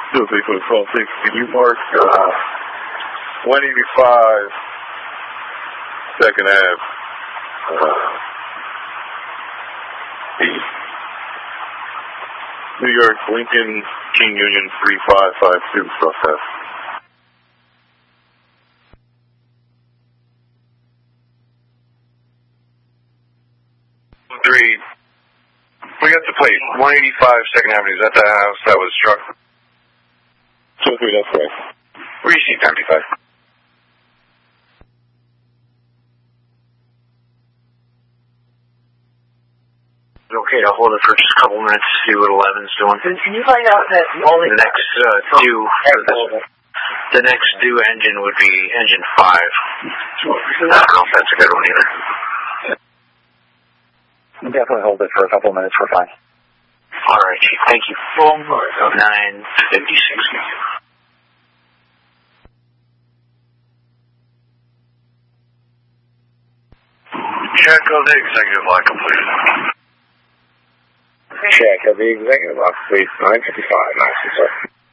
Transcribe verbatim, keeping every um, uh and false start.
two three four twelve six, can you mark uh, one eighty-five Second Ave uh, East, New York, Lincoln, King Union three five five two, suspect. Three. We got the plate. one eighty-five Second Avenue. Is that the house that was struck? two three, that's correct. Where do you see seventy-five? Okay to hold it for just a couple minutes to see what eleven's doing. Can, can you find out that only the next uh, due for this, the next due engine would be engine five. I don't know if that's a good one either. Definitely hold it for a couple minutes. We're fine. All right, Chief. Thank you. nine fifty-six. Check of the executive lock complete. Check of the executive lock, please. nine fifty-five, nine six seven.